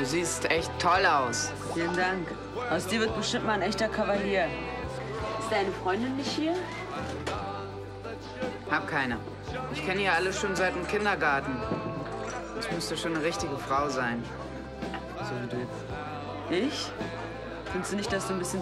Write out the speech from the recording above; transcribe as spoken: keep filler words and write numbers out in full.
Du siehst echt toll aus. Vielen Dank. Aus dir wird bestimmt mal ein echter Kavalier. Ist deine Freundin nicht hier? Hab keine. Ich kenne ihr alle schon seit dem Kindergarten. Das müsste schon eine richtige Frau sein. So wie du. Ich? Findest du nicht, dass du ein bisschen